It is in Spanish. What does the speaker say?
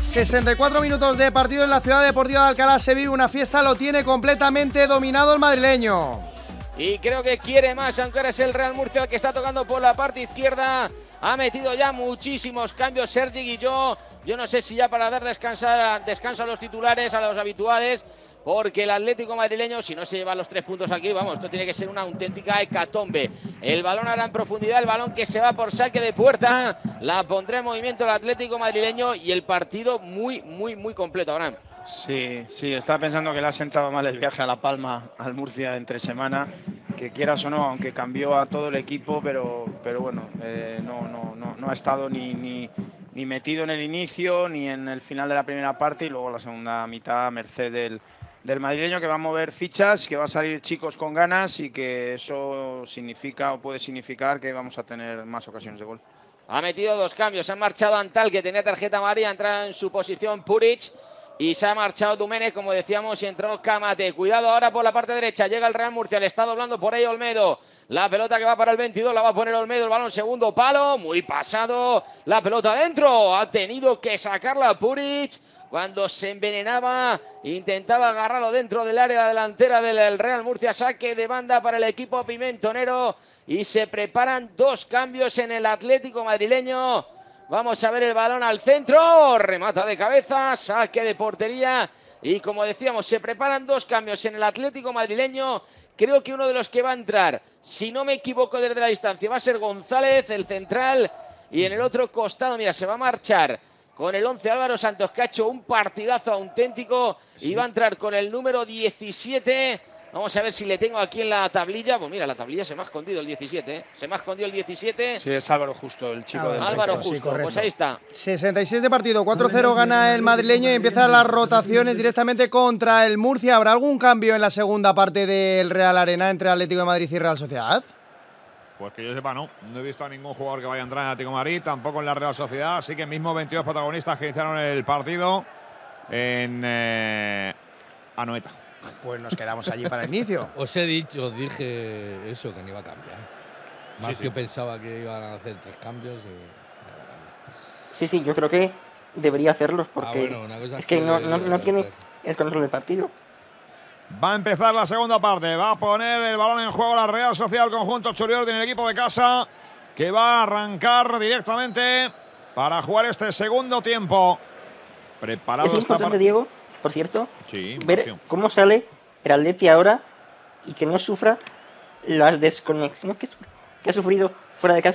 64 minutos de partido en la ciudad deportiva de Alcalá. Se vive una fiesta, lo tiene completamente dominado el madrileño. Y creo que quiere más, aunque ahora es el Real Murcia el que está tocando por la parte izquierda. Ha metido ya muchísimos cambios Sergi Guilló. Yo no sé si ya para dar descanso a los titulares, a los habituales, porque el Atlético madrileño, si no se lleva los 3 puntos aquí, vamos, esto tiene que ser una auténtica hecatombe. El balón ahora en profundidad, el balón que se va por saque de puerta, la pondrá en movimiento el Atlético madrileño y el partido muy completo, Abraham. Sí, estaba pensando que le ha sentado mal el viaje a La Palma, al Murcia entre semana, que quieras o no, aunque cambió a todo el equipo, pero bueno, no ha estado ni metido en el inicio, ni en el final de la primera parte, y luego la segunda mitad a merced del madrileño, que va a mover fichas, que va a salir chicos con ganas y que eso significa o puede significar que vamos a tener más ocasiones de gol. Ha metido 2 cambios, ha marchado Antal, que tenía tarjeta amarilla, ha entrado en su posición Puric, y se ha marchado Domènech, como decíamos, y entró Kamate. Cuidado ahora por la parte derecha, llega el Real Murcia, le está doblando por ahí Olmedo. La pelota que va para el 22, la va a poner Olmedo, el balón segundo palo, muy pasado, la pelota adentro, ha tenido que sacarla Puric. Cuando se envenenaba, intentaba agarrarlo dentro del área delantera del Real Murcia. Saque de banda para el equipo pimentonero y se preparan 2 cambios en el Atlético madrileño. Vamos a ver el balón al centro, remata de cabeza, saque de portería y como decíamos, se preparan 2 cambios en el Atlético madrileño. Creo que uno de los que va a entrar, si no me equivoco desde la distancia, va a ser González, el central, y en el otro costado, mira, se va a marchar con el 11 Álvaro Santos, que ha hecho un partidazo auténtico, y va a entrar con el número 17. Vamos a ver si le tengo aquí en la tablilla. Pues mira, la tablilla se me ha escondido el 17, ¿eh? Se me ha escondido el 17. Sí, es Álvaro Justo, el chico del Álvaro resto. Justo, sí, pues ahí está. 66 de partido, 4-0 gana el madrileño y empiezan las rotaciones directamente contra el Murcia. ¿Habrá algún cambio en la segunda parte del Real Arena entre Atlético de Madrid y Real Sociedad? Pues que yo sepa, no he visto a ningún jugador que vaya a entrar en Atlético de Madrid, tampoco en la Real Sociedad, así que mismo 22 protagonistas que iniciaron el partido en Anoeta. Pues nos quedamos allí para el inicio. Os dije eso, que no iba a cambiar. Marcio pensaba que iban a hacer 3 cambios y Sí, yo creo que debería hacerlos porque es que no tiene el control del partido. Va a empezar la segunda parte, va a poner el balón en juego la Real Sociedad, el conjunto Churiordi en el equipo de casa, que va a arrancar directamente para jugar este segundo tiempo. Preparado. Es importante, Diego, por cierto, ver Marcio, cómo sale el Atleti ahora y que no sufra las desconexiones que ha sufrido fuera de casa.